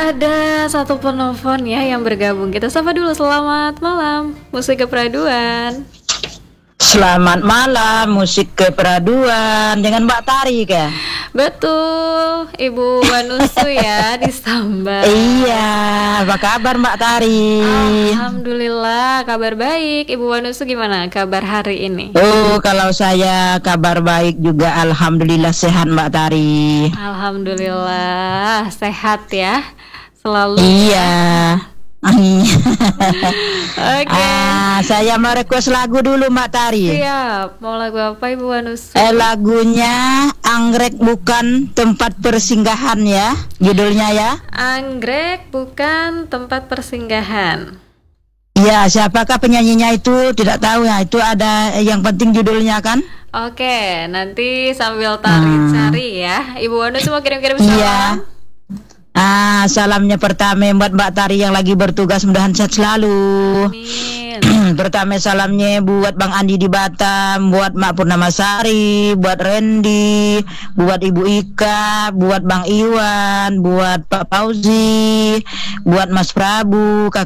Ada satu penelpon ya yang bergabung. Kita sapa dulu. Selamat malam, musik keperaduan. Selamat malam, musik keperaduan dengan Mbak Tari ya. Betul, Ibu Wanusu ya di Samba. Iya, apa kabar Mbak Tari? Alhamdulillah, kabar baik. Ibu Wanusu gimana kabar hari ini? Oh, kalau saya kabar baik juga, alhamdulillah sehat Mbak Tari. Alhamdulillah sehat ya, selalu. Iya. Oke. Saya mau request lagu dulu Mbak Tari. Siap. Mau lagu apa Ibu Wanusu? Lagunya Anggrek Bukan Tempat Persinggahan ya, judulnya ya. Anggrek bukan tempat persinggahan. Ya, siapakah penyanyinya itu tidak tahu ya. Itu ada yang penting judulnya kan. Oke, nanti sambil cari ya. Ibu Wanusu mau kirim-kirim salam. Iya. Salamnya pertama buat Mbak Tari yang lagi bertugas, mudahan sehat selalu. Amin. Pertama salamnya buat Bang Andi di Batam, buat Mak Purnamasari, buat Randy, buat Ibu Ika, buat Bang Iwan, buat Pak Fauzi, buat Mas Prabu, Kakak